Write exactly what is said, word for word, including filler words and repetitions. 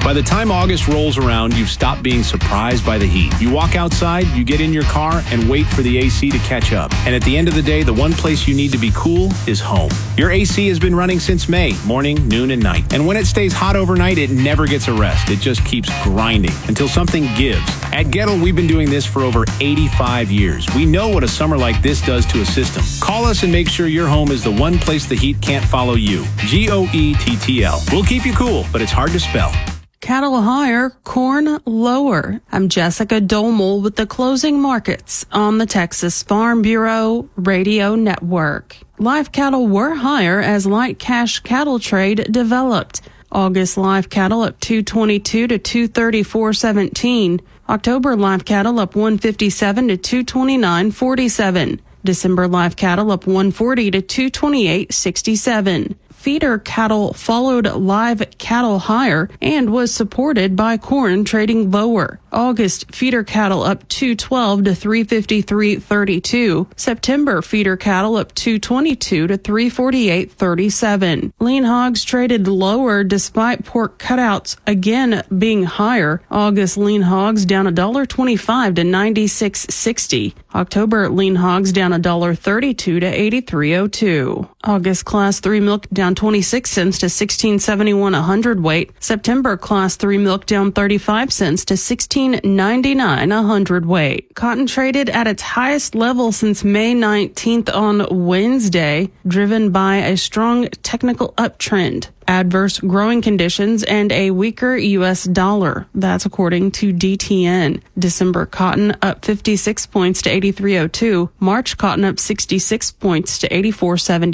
By the time August rolls around, you've stopped being surprised by the heat. You walk outside, you get in your car, and wait for the A C to catch up. And at the end of the day, the one place you need to be cool is home. Your A C has been running since May, morning, noon, and night. And when it stays hot overnight, it never gets a rest. It just keeps grinding until something gives. At Gettle, we've been doing this for over eighty-five years. We know what a summer like this does to a system. Call us and make sure your home is the one place the heat can't follow you. G O E T T L. We'll keep you cool, but it's hard to spell. Cattle higher, corn lower. I'm Jessica Dolmel with the closing markets on the Texas Farm Bureau Radio Network. Live cattle were higher as light cash cattle trade developed. August live cattle up two twenty-two to two thirty-four seventeen. October live cattle up one fifty-seven to two twenty-nine forty-seven. December live cattle up one forty to two twenty-eight sixty-seven. Feeder cattle followed live cattle higher and was supported by corn trading lower. August feeder cattle up two twelve to three fifty-three thirty-two. September feeder cattle up two twenty-two to three forty-eight thirty-seven. Lean hogs traded lower despite pork cutouts again being higher. August lean hogs down one dollar twenty-five to ninety-six sixty. October lean hogs down one dollar thirty-two to eighty-three oh two. August class three milk down twenty-six cents to sixteen seventy-one a hundredweight. September class three milk down thirty-five cents to sixteen ninety-nine a hundredweight. Cotton traded at its highest level since May nineteenth on Wednesday, driven by a strong technical uptrend, adverse growing conditions, and a weaker U S dollar. That's according to D T N. December cotton up fifty-six points to eighty-three oh two. March cotton up sixty-six points to eighty-four seventy.